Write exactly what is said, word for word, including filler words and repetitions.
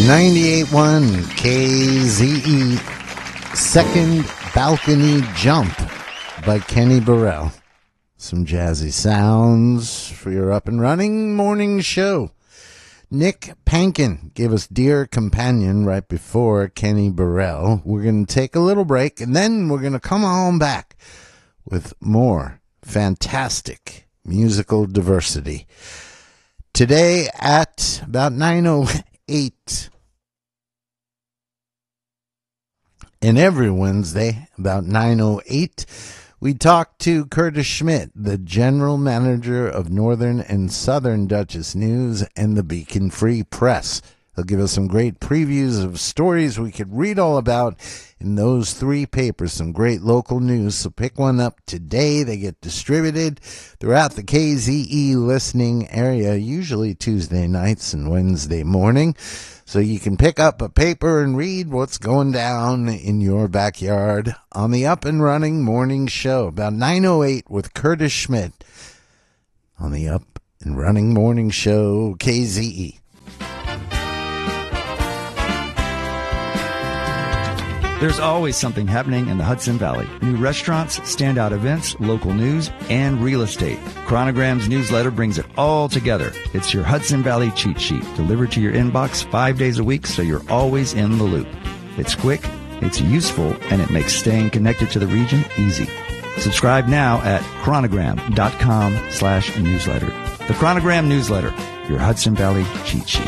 ninety-eight point one K Z E, Second Balcony Jump by Kenny Burrell. Some jazzy sounds for your up and running morning show. Nick Pankin gave us Dear Companion right before Kenny Burrell. We're going to take a little break, and then we're going to come on back with more fantastic musical diversity. Today at about nine oh eight, and every Wednesday about nine oh eight, we talk to Curtis Schmidt, the general manager of Northern and Southern Dutchess News and the Beacon Free Press. He'll give us some great previews of stories we could read all about in those three papers, some great local news. So pick one up today. They get distributed throughout the K Z E listening area, usually Tuesday nights and Wednesday morning. So you can pick up a paper and read what's going down in your backyard on the Up and Running Morning Show. About nine oh eight with Curtis Schmidt on the Up and Running Morning Show, K Z E. There's always something happening in the Hudson Valley. New restaurants, standout events, local news, and real estate. Chronogram's newsletter brings it all together. It's your Hudson Valley cheat sheet, delivered to your inbox five days a week so you're always in the loop. It's quick, it's useful, and it makes staying connected to the region easy. Subscribe now at chronogram.com slash newsletter. The Chronogram newsletter, your Hudson Valley cheat sheet.